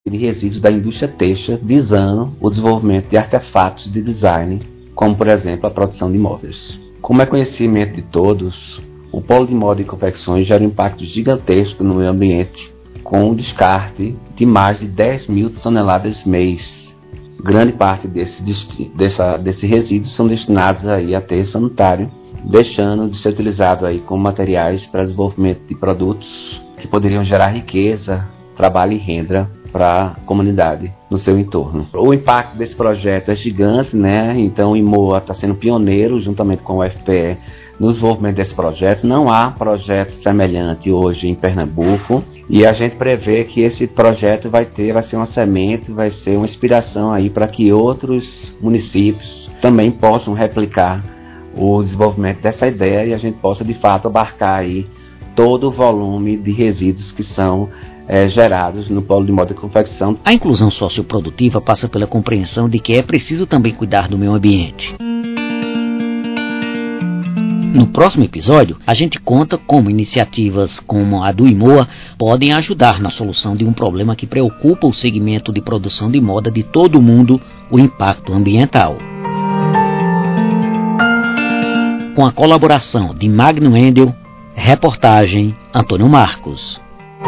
de resíduos da indústria têxtil, visando o desenvolvimento de artefatos de design, como por exemplo a produção de móveis. Como é conhecimento de todos, o polo de moda e confecções gera um impacto gigantesco no meio ambiente, com o descarte de mais de 10 mil toneladas mês. Grande parte desse resíduos são destinados aí a aterro sanitário, deixando de ser utilizado aí como materiais para desenvolvimento de produtos que poderiam gerar riqueza, trabalho e renda para a comunidade no seu entorno. O impacto desse projeto é gigante, né? Então o IMOA está sendo pioneiro juntamente com o UFPE no desenvolvimento desse projeto. Não há projeto semelhante hoje em Pernambuco e a gente prevê que esse projeto vai ser uma semente, vai ser uma inspiração aí para que outros municípios também possam replicar o desenvolvimento dessa ideia e a gente possa de fato abarcar aí todo o volume de resíduos que são gerados no polo de moda e confecção. A inclusão socioprodutiva passa pela compreensão de que é preciso também cuidar do meio ambiente. No próximo episódio, a gente conta como iniciativas como a do IMOA podem ajudar na solução de um problema que preocupa o segmento de produção de moda de todo o mundo, o impacto ambiental. Com a colaboração de Magno Endel, reportagem Antônio Marcos.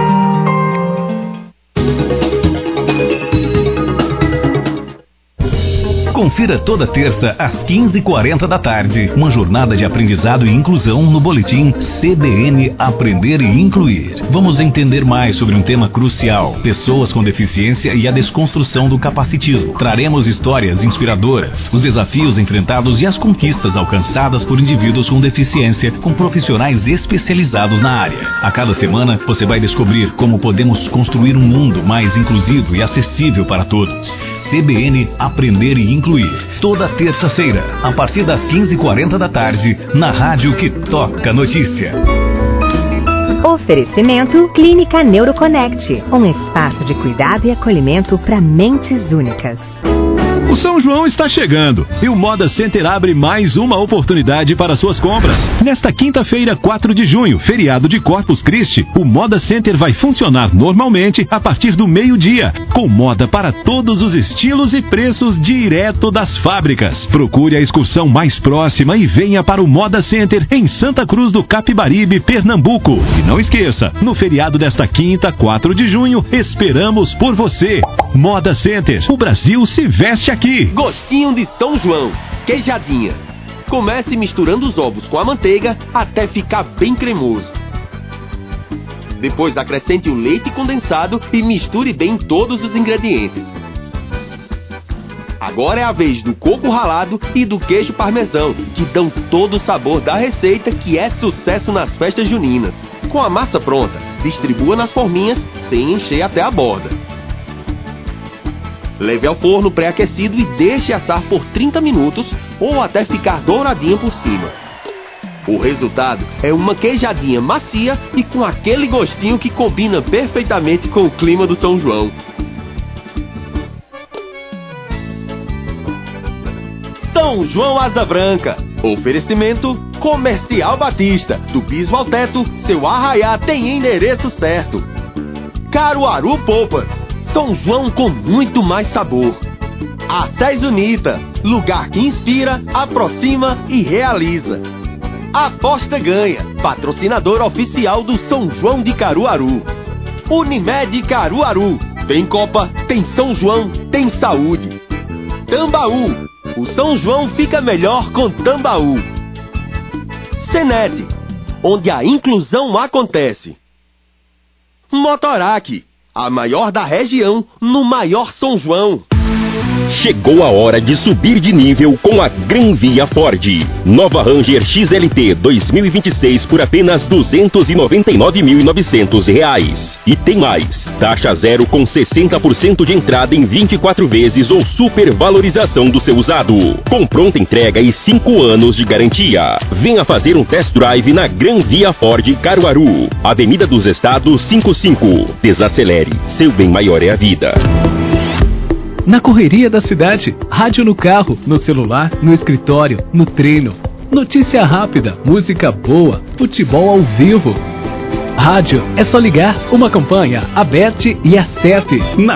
Confira toda terça às 15h40 da tarde, uma jornada de aprendizado e inclusão no boletim CBN Aprender e Incluir. Vamos entender mais sobre um tema crucial: pessoas com deficiência e a desconstrução do capacitismo. Traremos histórias inspiradoras, os desafios enfrentados e as conquistas alcançadas por indivíduos com deficiência, com profissionais especializados na área. A cada semana, você vai descobrir como podemos construir um mundo mais inclusivo e acessível para todos. CBN Aprender e Incluir, toda terça-feira, a partir das 15h40 da tarde, na rádio que toca notícia. Oferecimento Clínica Neuroconnect, um espaço de cuidado e acolhimento para mentes únicas. O São João está chegando e o Moda Center abre mais uma oportunidade para suas compras. Nesta quinta-feira, 4 de junho, feriado de Corpus Christi, o Moda Center vai funcionar normalmente a partir do meio-dia, com moda para todos os estilos e preços direto das fábricas. Procure a excursão mais próxima e venha para o Moda Center em Santa Cruz do Capibaribe, Pernambuco. E não esqueça, no feriado desta quinta, 4 de junho, esperamos por você. Moda Center, o Brasil se veste aqui. Gostinho de São João, queijadinha. Comece misturando os ovos com a manteiga até ficar bem cremoso. Depois acrescente o leite condensado e misture bem todos os ingredientes. Agora é a vez do coco ralado e do queijo parmesão, que dão todo o sabor da receita que é sucesso nas festas juninas. Com a massa pronta, distribua nas forminhas sem encher até a borda. Leve ao forno pré-aquecido e deixe assar por 30 minutos ou até ficar douradinho por cima. O resultado é uma queijadinha macia e com aquele gostinho que combina perfeitamente com o clima do São João. São João Asa Branca. Oferecimento Comercial Batista. Do piso ao teto, seu arraiá tem endereço certo. Caruaru Polpas. São João com muito mais sabor. Artés Unita, lugar que inspira, aproxima e realiza. Aposta Ganha, patrocinador oficial do São João de Caruaru. Unimed Caruaru, tem Copa, tem São João, tem saúde. Tambaú, o São João fica melhor com Tambaú. Senete, onde a inclusão acontece. Motorac, a maior da região, no maior São João. Chegou a hora de subir de nível com a Gran Via Ford. Nova Ranger XLT 2026 por apenas R$ 299.900. E tem mais, taxa zero com 60% de entrada em 24 vezes ou supervalorização do seu usado. Com pronta entrega e 5 anos de garantia. Venha fazer um test drive na Gran Via Ford Caruaru. Avenida dos Estados 55. Desacelere, seu bem maior é a vida. Na correria da cidade, rádio no carro, no celular, no escritório, no treino. Notícia rápida, música boa, futebol ao vivo. Rádio é só ligar, uma campanha, aperte e acerte. Na